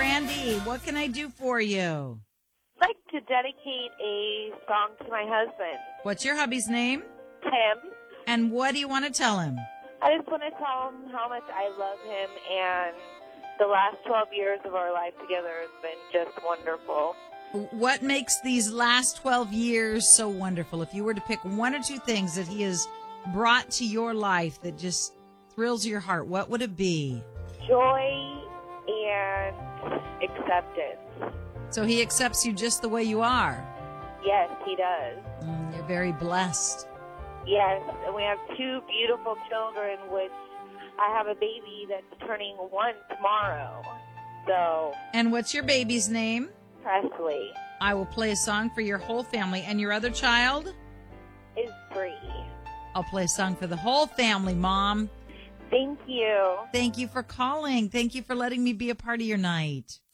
Brandy. What can I do for you? I'd like to dedicate a song to my husband, What's your hubby's name? Tim. And what do you want to tell him? I just want to tell him how much I love him, and the last 12 years of our life together has been just wonderful. What makes these last 12 years so wonderful? If you were to pick one or two things that he has brought to your life that just thrills your heart, what would it be? Joy and acceptance. So he accepts you just the way you are. Yes, he does. You're very blessed. Yes, and we have two beautiful children, which I have a baby that's turning 1 tomorrow. So, And what's your baby's name? Presley I will play a song for your whole family. And your other child? is free. I'll play a song for the whole family, Mom. Thank you. Thank you for calling. Thank you for letting me be a part of your night.